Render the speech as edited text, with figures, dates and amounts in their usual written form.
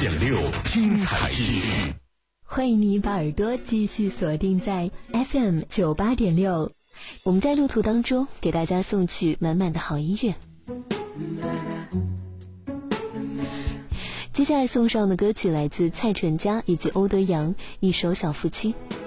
98.6，精彩继续。 欢迎你把耳朵继续锁定在 FM98.6，我们在路途当中给大家送去满满的好音乐。接下来送上的歌曲来自蔡淳佳以及欧德阳，一首《小夫妻》。